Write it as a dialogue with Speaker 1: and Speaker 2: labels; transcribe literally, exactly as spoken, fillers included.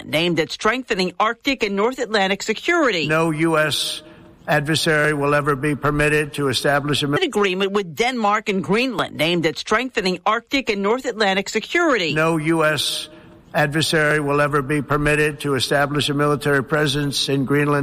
Speaker 1: Greenland aimed at strengthening Arctic and North Atlantic security.
Speaker 2: No U S adversary will ever be permitted to establish a
Speaker 1: An agreement with Denmark and Greenland aimed at strengthening Arctic and North Atlantic security.
Speaker 2: No U S adversary will ever be permitted to establish a military presence in Greenland.